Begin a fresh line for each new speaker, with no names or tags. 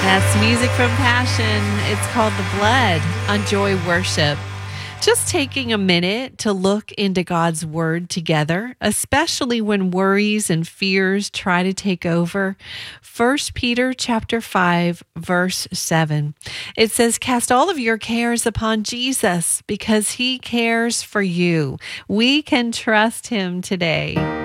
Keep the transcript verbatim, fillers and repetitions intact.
That's music from Passion. It's called The Blood on Joy Worship. Just taking a minute to look into God's word together, especially when worries and fears try to take over. First Peter chapter five, verse seven. It says, "Cast all of your cares upon Jesus because he cares for you." We can trust him today.